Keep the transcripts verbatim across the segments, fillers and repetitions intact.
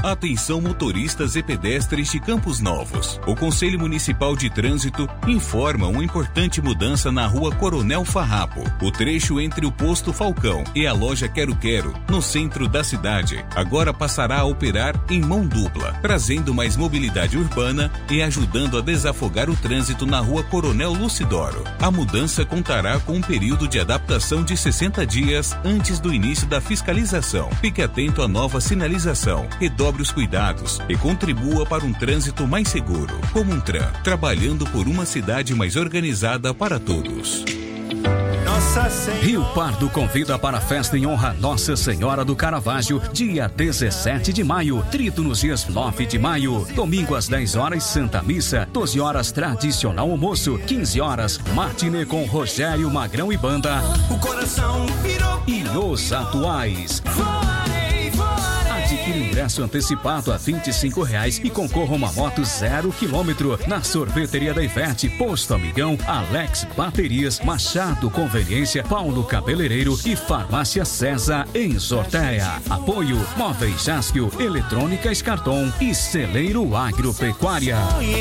Atenção motoristas e pedestres de Campos Novos. O Conselho Municipal de Trânsito informa uma importante mudança na rua Coronel Farrapo. O trecho entre o posto Falcão e a loja Quero Quero, no centro da cidade, agora passará a operar em mão dupla, trazendo mais mobilidade urbana e ajudando a desafogar o trânsito na rua Coronel Lucidoro. A mudança contará com um período de adaptação de sessenta dias antes do início da fiscalização. Fique atento à nova sinalização, redobre os cuidados e contribua para um trânsito mais seguro. Comuntran, trabalhando por uma cidade mais organizada para todos. Rio Pardo convida para a festa em honra a Nossa Senhora do Caravaggio, dia dezessete de maio, trito nos dias nove de maio, domingo às dez horas, Santa Missa, doze horas, tradicional almoço, quinze horas, matinê com Rogério Magrão e banda. O coração virou, virou. E os atuais. Adquira ingresso antecipado a vinte e cinco reais e concorra a uma moto zero quilômetro na sorveteria da Ivete, Posto Amigão, Alex Baterias, Machado Conveniência, Paulo Cabeleireiro e Farmácia César em Sorteia. Apoio Móveis Jasquio, Eletrônicas Carton e Celeiro Agropecuária.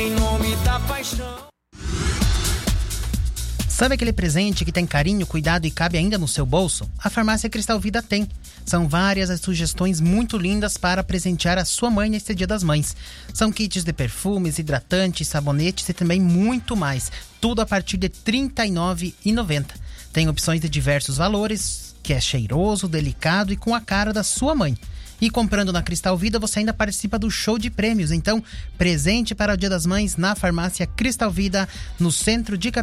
Sabe aquele presente que tem carinho, cuidado e cabe ainda no seu bolso? A Farmácia Cristal Vida tem. São várias as sugestões muito lindas para presentear a sua mãe neste Dia das Mães. São kits de perfumes, hidratantes, sabonetes e também muito mais. Tudo a partir de trinta e nove reais e noventa centavos. Tem opções de diversos valores, que é cheiroso, delicado e com a cara da sua mãe. E comprando na Cristal Vida, você ainda participa do show de prêmios. Então, presente para o Dia das Mães na Farmácia Cristal Vida, no centro de Cap...